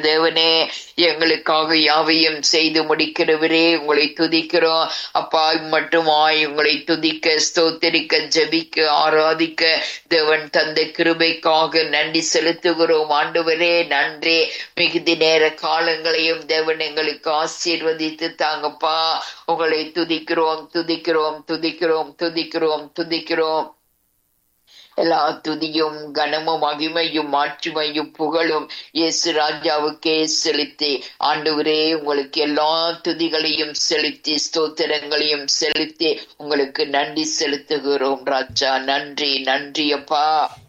தேவனே, எங்களுக்காக யாவையும் செய்து முடிக்கிறவரே, உங்களை துதிக்கிறோம் அப்பா. மட்டுமாய் உங்களை துதிக்க, ஸ்தோத்திரிக்க, ஜெபிக்க, ஆராதிக்க தேவன் தந்த கிருபைக்காக நன்றி செலுத்துகிறோம் ஆண்டவரே. நன்றி. மிகுதி நேர காலங்களையும் தேவன் எங்களுக்கு ஆசீர்வதித்து தாங்கப்பா. உங்களை துதிக்கிறோம், துதிக்கிறோம், துதிக்கிறோம், துதிக்கிறோம், துதிக்கிறோம். எல்லா துதியும் கனமும் மகிமையும் மாட்சிமையும் புகழும் இயேசு ராஜாவுக்கே செலுத்தி ஆண்டவரே, உங்களுக்கு எல்லா துதிகளையும் செலுத்தி ஸ்தோத்திரங்களையும் செலுத்தி உங்களுக்கு நன்றி செலுத்துகிறோம் ராஜா. நன்றி, நன்றி அப்பா.